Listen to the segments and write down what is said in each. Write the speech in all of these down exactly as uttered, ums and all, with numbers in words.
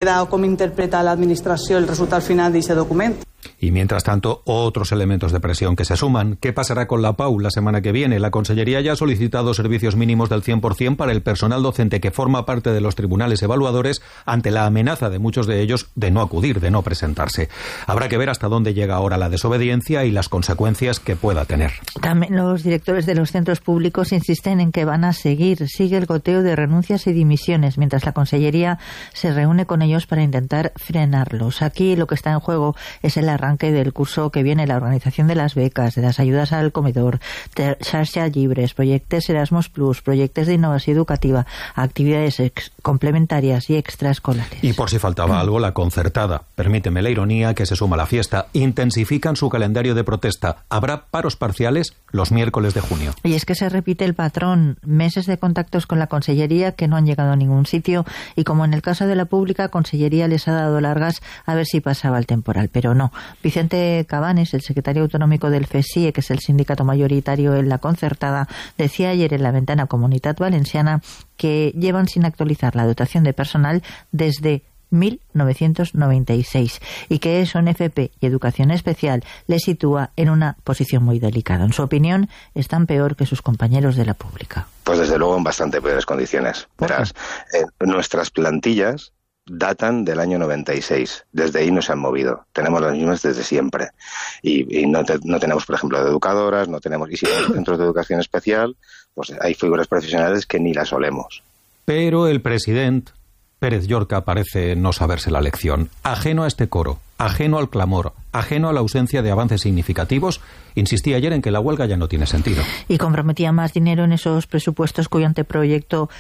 queda o com interpreta l'administració el resultat final d'aquest document. Y mientras tanto, otros elementos de presión que se suman. ¿Qué pasará con la P A U la semana que viene? La Consellería ya ha solicitado servicios mínimos del cien por ciento para el personal docente que forma parte de los tribunales evaluadores ante la amenaza de muchos de ellos de no acudir, de no presentarse. Habrá que ver hasta dónde llega ahora la desobediencia y las consecuencias que pueda tener. También los directores de los centros públicos insisten en que van a seguir. Sigue el goteo de renuncias y dimisiones, mientras la Consellería se reúne con ellos para intentar frenarlos. Aquí lo que está en juego es el arranque del curso que viene, la organización de las becas, de las ayudas al comedor, xarxa llibres, proyectos Erasmus Plus, proyectos de innovación educativa, actividades complementarias y extraescolares. Y por si faltaba algo, la concertada, permíteme la ironía, que se suma a la fiesta, intensifican su calendario de protesta. Habrá paros parciales los miércoles de junio. Y es que se repite el patrón, meses de contactos con la Consellería que no han llegado a ningún sitio, y como en el caso de la pública, Consellería les ha dado largas a ver si pasaba el temporal, pero no. Vicente Cabanes, el secretario autonómico del F E S I E, que es el sindicato mayoritario en la concertada, decía ayer en la ventana Comunitat Valenciana que llevan sin actualizar la dotación de personal desde mil novecientos noventa y seis y que eso en F P y Educación Especial les sitúa en una posición muy delicada. En su opinión, están peor que sus compañeros de la pública. Pues desde luego en bastante peores condiciones. Verás, eh, nuestras plantillas datan del año noventa y seis. Desde ahí no se han movido. Tenemos las mismas desde siempre. Y, y no, te, no tenemos, por ejemplo, de educadoras, no tenemos... Y si tenemos centros de educación especial, pues hay figuras profesionales que ni las olemos. Pero el presidente Pérez Llorca parece no saberse la lección. Ajeno a este coro, ajeno al clamor, ajeno a la ausencia de avances significativos, insistía ayer en que la huelga ya no tiene sentido. Y comprometía más dinero en esos presupuestos cuyo anteproyecto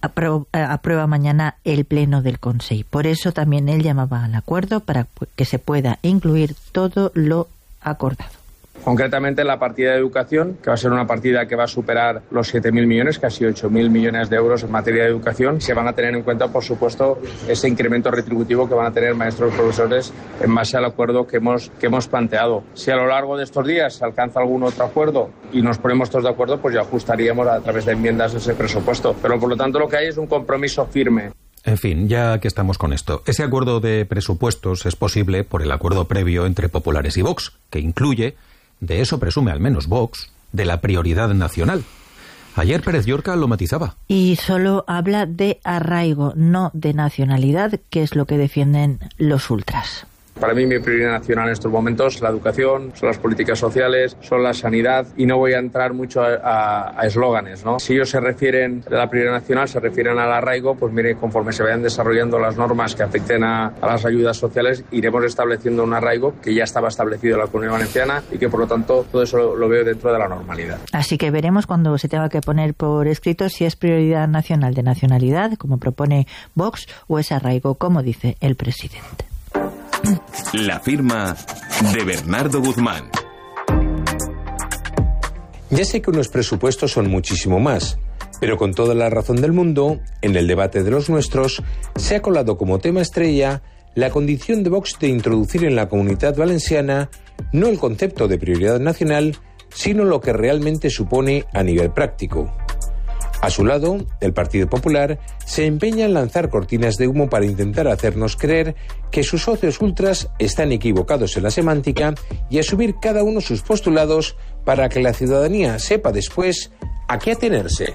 aprueba mañana el Pleno del Consejo. Por eso también él llamaba al acuerdo para que se pueda incluir todo lo acordado. Concretamente la partida de educación, que va a ser una partida que va a superar los siete mil millones, casi ocho mil millones de euros en materia de educación. Se van a tener en cuenta, por supuesto, ese incremento retributivo que van a tener maestros y profesores en base al acuerdo que hemos, que hemos planteado. Si a lo largo de estos días se alcanza algún otro acuerdo y nos ponemos todos de acuerdo, pues ya ajustaríamos a través de enmiendas ese presupuesto. Pero por lo tanto lo que hay es un compromiso firme. En fin, ya que estamos con esto, ese acuerdo de presupuestos es posible por el acuerdo previo entre populares y Vox, que incluye, de eso presume al menos Vox, de la prioridad nacional. Ayer Pérez Llorca lo matizaba. Y solo habla de arraigo, no de nacionalidad, que es lo que defienden los ultras. Para mí mi prioridad nacional en estos momentos es la educación, son las políticas sociales, son la sanidad, y no voy a entrar mucho a eslóganes, ¿no? Si ellos se refieren a la prioridad nacional, se refieren al arraigo, pues mire, conforme se vayan desarrollando las normas que afecten a, a las ayudas sociales, iremos estableciendo un arraigo que ya estaba establecido en la Comunidad Valenciana y que por lo tanto todo eso lo, lo veo dentro de la normalidad. Así que veremos cuando se tenga que poner por escrito si es prioridad nacional de nacionalidad, como propone Vox, o es arraigo, como dice el presidente. La firma de Bernardo Guzmán. Ya sé que unos presupuestos son muchísimo más, pero con toda la razón del mundo, en el debate de los nuestros, se ha colado como tema estrella la condición de Vox de introducir en la Comunidad Valenciana no el concepto de prioridad nacional, sino lo que realmente supone a nivel práctico. A su lado, el Partido Popular se empeña en lanzar cortinas de humo para intentar hacernos creer que sus socios ultras están equivocados en la semántica y asumir cada uno sus postulados para que la ciudadanía sepa después a qué atenerse.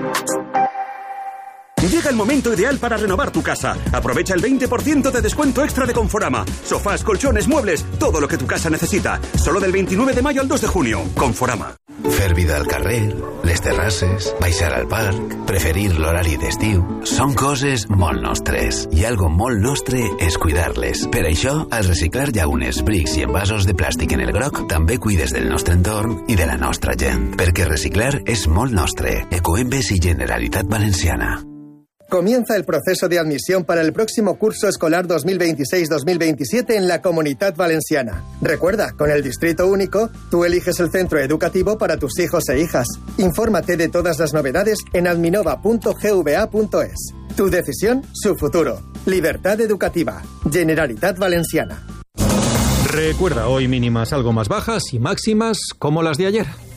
Llega el momento ideal para renovar tu casa. Aprovecha el veinte por ciento de descuento extra de Conforama. Sofás, colchones, muebles, todo lo que tu casa necesita. Solo del veintinueve de mayo al dos de junio. Conforama. Fer vida al carrer, les terrasses, baixar al parc, preferir l'horari d'estiu... Són coses molt nostres. I algo molt nostre és cuidar-les. Per això, al reciclar llaunes, brics i envasos de plàstic en el groc, també cuides del nostre entorn i de la nostra gent. Perquè reciclar és molt nostre. Ecoembes i Generalitat Valenciana. Comienza el proceso de admisión para el próximo curso escolar dos mil veintiséis dos mil veintisiete en la Comunidad Valenciana. Recuerda, con el Distrito Único, tú eliges el centro educativo para tus hijos e hijas. Infórmate de todas las novedades en adminova punto gva punto es. Tu decisión, su futuro. Libertad educativa. Generalitat Valenciana. Recuerda, hoy mínimas algo más bajas y máximas como las de ayer.